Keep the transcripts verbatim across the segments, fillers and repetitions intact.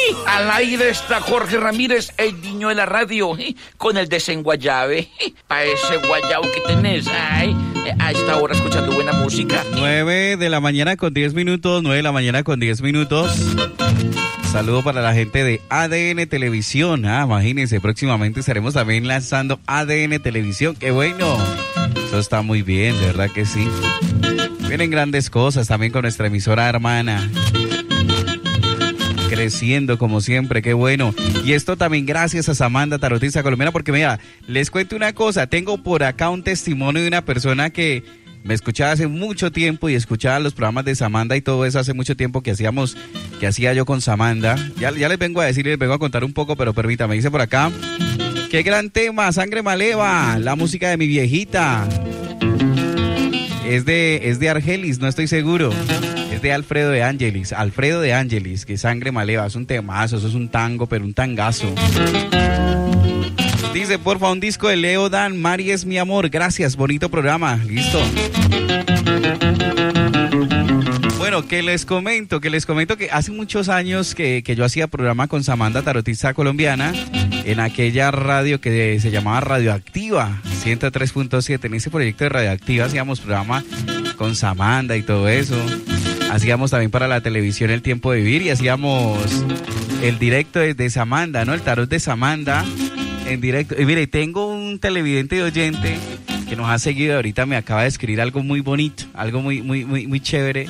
Al aire está Jorge Ramírez, el niño de la radio, con el desenguayabe. Pa' ese guayabo que tenés, ay, a esta hora escuchando buena música. nueve de la mañana con diez minutos, nueve de la mañana con diez minutos. Saludo para la gente de A D N Televisión. Ah, imagínense, próximamente estaremos también lanzando A D N Televisión. ¡Qué bueno! Eso está muy bien, de verdad que sí. Vienen grandes cosas también con nuestra emisora hermana. Creciendo como siempre, qué bueno. Y esto también gracias a Samanda, tarotista colombiana, porque mira, les cuento una cosa. Tengo por acá un testimonio de una persona que me escuchaba hace mucho tiempo y escuchaba los programas de Samanda y todo eso hace mucho tiempo que hacíamos, que hacía yo con Samanda. Ya, ya les vengo a decir y les vengo a contar un poco, pero permítame, dice por acá. Qué gran tema, Sangre Maleva, la música de mi viejita. Es de, es de Argelis, no estoy seguro. Es de Alfredo de Ángelis, Alfredo de Ángelis, que Sangre Maleva, es un temazo, eso es un tango, pero un tangazo. Dice, porfa, un disco de Leo Dan, Mari es mi amor, gracias, bonito programa, listo. Bueno, que les comento, que les comento que hace muchos años que, que yo hacía programa con Samanda, tarotista colombiana, en aquella radio que se llamaba Radioactiva, ciento tres punto siete, en ese proyecto de Radioactiva hacíamos programa con Samanda y todo eso. Hacíamos también para la televisión El Tiempo de Vivir y hacíamos el directo de, de Samanda, ¿no? El tarot de Samanda en directo. Y mire, tengo un televidente y oyente que nos ha seguido, ahorita me acaba de escribir algo muy bonito, algo muy, muy, muy, muy chévere,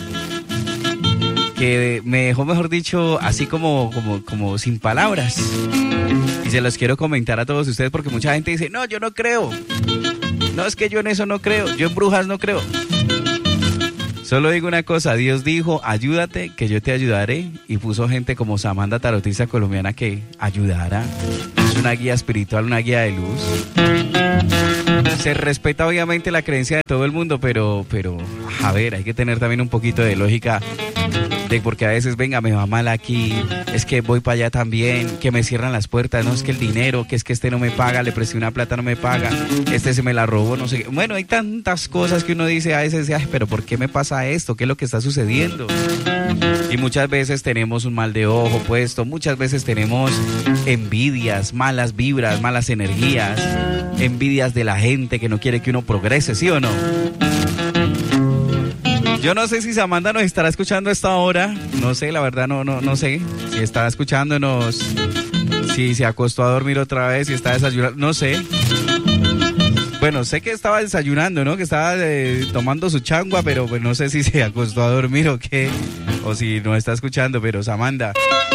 que me dejó, mejor dicho, así como, como, como sin palabras. Y se los quiero comentar a todos ustedes porque mucha gente dice, no, yo no creo. No, es que yo en eso no creo, yo en brujas no creo. Solo digo una cosa, Dios dijo, ayúdate, que yo te ayudaré, y puso gente como Samanda, tarotista colombiana, que ayudará. Es una guía espiritual, una guía de luz. Se respeta obviamente la creencia de todo el mundo, pero, pero, a ver, hay que tener también un poquito de lógica, de porque a veces, venga, me va mal aquí, es que voy para allá también, que me cierran las puertas, no, es que el dinero, que es que este no me paga, le presté una plata, no me paga, este se me la robó, no sé qué. Bueno, hay tantas cosas que uno dice a veces, ay, pero ¿por qué me pasa esto? ¿Qué es lo que está sucediendo? Y muchas veces tenemos un mal de ojo puesto, muchas veces tenemos envidias, malas vibras, malas energías, envidias de la gente que no quiere que uno progrese, ¿sí o no? Yo no sé si Samanda nos estará escuchando a esta hora, no sé, la verdad no, no, no sé, si está escuchándonos, si se acostó a dormir otra vez, si está desayunando, no sé. Bueno, sé que estaba desayunando, ¿no? Que estaba eh, tomando su changua, pero pues no sé si se acostó a dormir o qué, o si no está escuchando, pero Samanda,